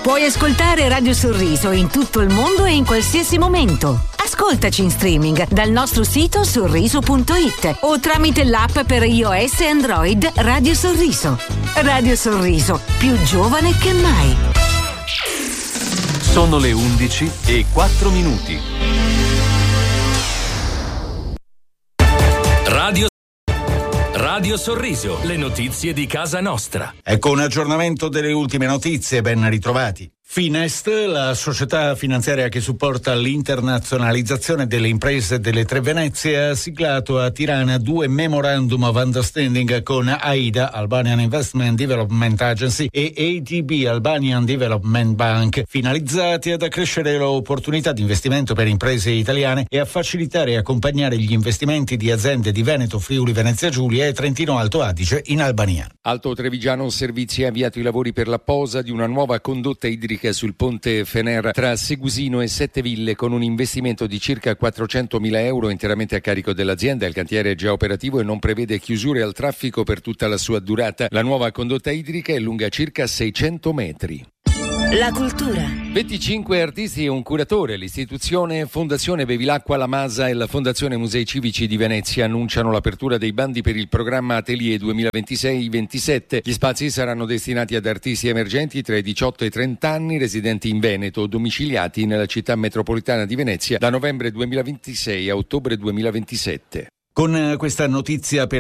Puoi ascoltare Radio Sorriso in tutto il mondo e in qualsiasi momento. Ascoltaci in streaming dal nostro sito sorriso.it o tramite l'app per iOS e Android Radio Sorriso. Radio Sorriso, più giovane che mai. Sono le 11:04. Radio Sorriso, le notizie di casa nostra. Ecco un aggiornamento delle ultime notizie, ben ritrovati. Finest, la società finanziaria che supporta l'internazionalizzazione delle imprese delle Tre Venezie, ha siglato a Tirana 2 Memorandum of Understanding con AIDA, Albanian Investment Development Agency, e ADB, Albanian Development Bank, finalizzati ad accrescere le opportunità di investimento per imprese italiane e a facilitare e accompagnare gli investimenti di aziende di Veneto, Friuli, Venezia Giulia e Trentino Alto Adige in Albania. Alto Trevigiano Servizi ha avviato i lavori per la posa di una nuova condotta idrica sul ponte Fener tra Segusino e Sette Ville con un investimento di circa 400.000 euro interamente a carico dell'azienda. Il cantiere è già operativo e non prevede chiusure al traffico per tutta la sua durata. La nuova condotta idrica è lunga circa 600 metri. La cultura. 25 artisti e un curatore. L'istituzione Fondazione Bevilacqua La Masa e la Fondazione Musei Civici di Venezia annunciano l'apertura dei bandi per il programma Atelier 2026-27. Gli spazi saranno destinati ad artisti emergenti tra i 18 e i 30 anni, residenti in Veneto, domiciliati nella città metropolitana di Venezia da novembre 2026 a ottobre 2027. Con questa notizia per